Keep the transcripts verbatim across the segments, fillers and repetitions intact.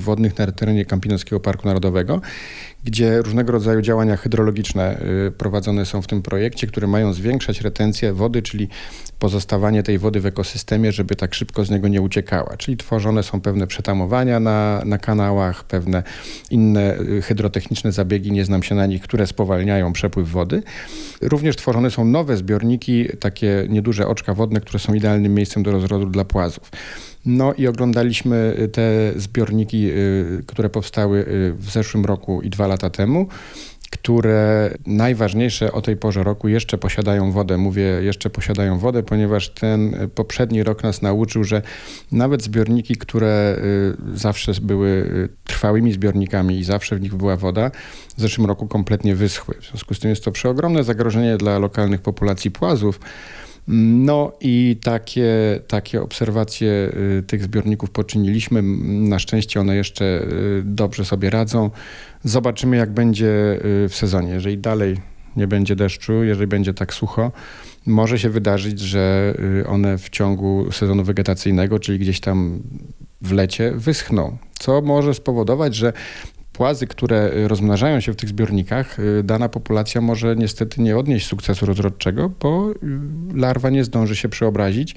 wodnych na terenie Kampinoskiego Parku Narodowego, gdzie różnego rodzaju działania hydrologiczne prowadzone są w tym projekcie, które mają zwiększać retencję wody, czyli pozostawanie tej wody w ekosystemie, żeby tak szybko z niego nie uciekała. Czyli tworzone są pewne przetamowania na, na kanałach, pewne inne hydrotechniczne zabiegi, nie znam się na nich, które spowalniają przepływ wody. Również tworzone są nowe zbiorniki, takie nieduże oczka wodne, które są idealnym miejscem do rozrodu dla płazów. No i oglądaliśmy te zbiorniki, które powstały w zeszłym roku i dwa lata temu, które najważniejsze o tej porze roku jeszcze posiadają wodę. Mówię jeszcze posiadają wodę, ponieważ ten poprzedni rok nas nauczył, że nawet zbiorniki, które zawsze były trwałymi zbiornikami i zawsze w nich była woda, w zeszłym roku kompletnie wyschły. W związku z tym jest to przeogromne zagrożenie dla lokalnych populacji płazów. No i takie, takie obserwacje y, tych zbiorników poczyniliśmy. Na szczęście one jeszcze y, dobrze sobie radzą. Zobaczymy, jak będzie y, w sezonie. Jeżeli dalej nie będzie deszczu, jeżeli będzie tak sucho, może się wydarzyć, że y, one w ciągu sezonu wegetacyjnego, czyli gdzieś tam w lecie, wyschną. Co może spowodować, że płazy, które rozmnażają się w tych zbiornikach, dana populacja może niestety nie odnieść sukcesu rozrodczego, bo larwa nie zdąży się przeobrazić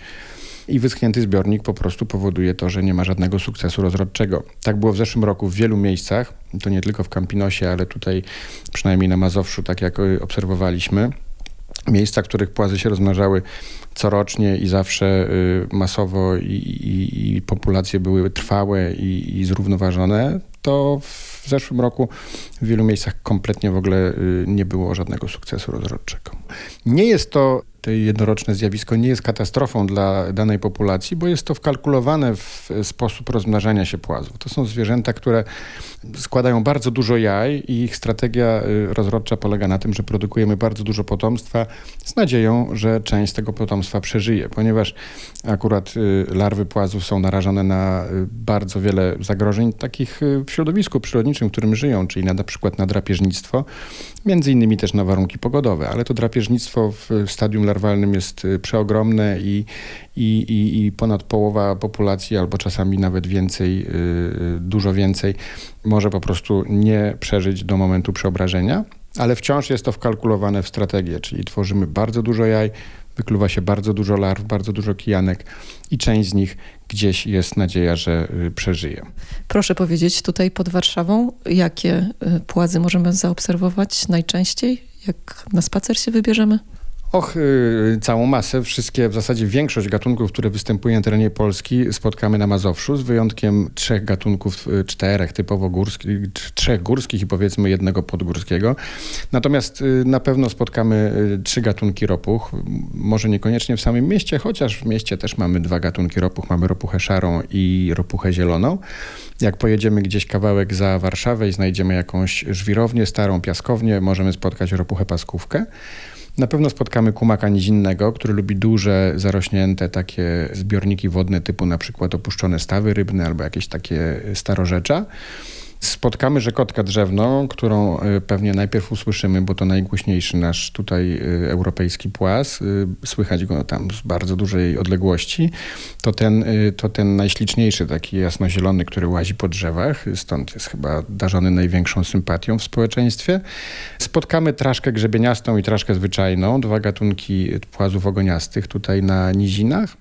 i wyschnięty zbiornik po prostu powoduje to, że nie ma żadnego sukcesu rozrodczego. Tak było w zeszłym roku w wielu miejscach, to nie tylko w Campinosie, ale tutaj przynajmniej na Mazowszu, tak jak obserwowaliśmy. Miejsca, w których płazy się rozmnażały corocznie i zawsze y, masowo i, i, i populacje były trwałe i, i zrównoważone, to w zeszłym roku w wielu miejscach kompletnie w ogóle y, nie było żadnego sukcesu rozrodczego. Nie jest to, to jednoroczne zjawisko nie jest katastrofą dla danej populacji, bo jest to wkalkulowane w sposób rozmnażania się płazów. To są zwierzęta, które składają bardzo dużo jaj i ich strategia rozrodcza polega na tym, że produkujemy bardzo dużo potomstwa z nadzieją, że część z tego potomstwa przeżyje, ponieważ akurat larwy płazów są narażone na bardzo wiele zagrożeń takich w środowisku przyrodniczym, w którym żyją, czyli na, na przykład na drapieżnictwo, między innymi też na warunki pogodowe, ale to drapieżnictwo w stadium larwalnym jest przeogromne i, i, i, i ponad połowa populacji, albo czasami nawet więcej, dużo więcej, może po prostu nie przeżyć do momentu przeobrażenia, ale wciąż jest to wkalkulowane w strategię, czyli tworzymy bardzo dużo jaj, wykluwa się bardzo dużo larw, bardzo dużo kijanek i część z nich gdzieś jest nadzieja, że przeżyje. Proszę powiedzieć, tutaj pod Warszawą, jakie płazy możemy zaobserwować najczęściej, jak na spacer się wybierzemy? Och, yy, całą masę. Wszystkie, w zasadzie większość gatunków, które występują na terenie Polski, spotkamy na Mazowszu, z wyjątkiem trzech gatunków, czterech typowo górskich, trzech górskich i powiedzmy jednego podgórskiego. Natomiast yy, na pewno spotkamy yy, trzy gatunki ropuch. Może niekoniecznie w samym mieście, chociaż w mieście też mamy dwa gatunki ropuch. Mamy ropuchę szarą i ropuchę zieloną. Jak pojedziemy gdzieś kawałek za Warszawę i znajdziemy jakąś żwirownię, starą piaskownię, możemy spotkać ropuchę paskówkę. Na pewno spotkamy kumaka nizinnego, który lubi duże, zarośnięte takie zbiorniki wodne typu na przykład opuszczone stawy rybne albo jakieś takie starorzecza. Spotkamy rzekotkę drzewną, którą pewnie najpierw usłyszymy, bo to najgłośniejszy nasz tutaj europejski płaz. Słychać go tam z bardzo dużej odległości. To ten, to ten najśliczniejszy, taki jasnozielony, który łazi po drzewach. Stąd jest chyba darzony największą sympatią w społeczeństwie. Spotkamy traszkę grzebieniastą i traszkę zwyczajną. Dwa gatunki płazów ogoniastych tutaj na nizinach.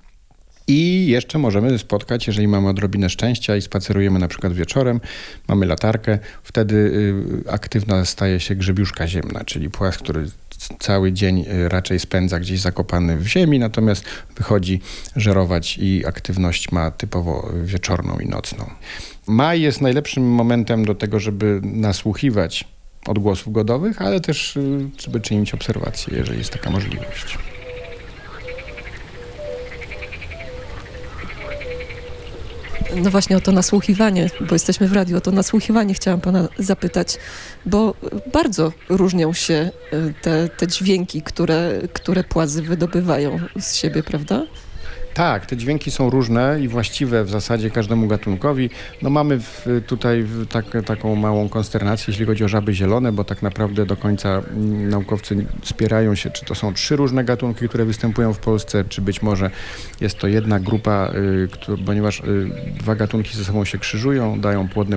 I jeszcze możemy spotkać, jeżeli mamy odrobinę szczęścia i spacerujemy na przykład wieczorem, mamy latarkę, wtedy y, aktywna staje się grzebiuszka ziemna, czyli płaz, który cały dzień raczej spędza gdzieś zakopany w ziemi, natomiast wychodzi żerować i aktywność ma typowo wieczorną i nocną. Maj jest najlepszym momentem do tego, żeby nasłuchiwać odgłosów godowych, ale też y, żeby czynić obserwacje, jeżeli jest taka możliwość. No właśnie o to nasłuchiwanie, bo jesteśmy w radiu, o to nasłuchiwanie chciałam pana zapytać, bo bardzo różnią się te, te dźwięki, które, które płazy wydobywają z siebie, prawda? Tak, te dźwięki są różne i właściwe w zasadzie każdemu gatunkowi. No mamy w, tutaj w tak, taką małą konsternację, jeśli chodzi o żaby zielone, bo tak naprawdę do końca naukowcy spierają się, czy to są trzy różne gatunki, które występują w Polsce, czy być może jest to jedna grupa, y, kto, ponieważ y, dwa gatunki ze sobą się krzyżują, dają płodne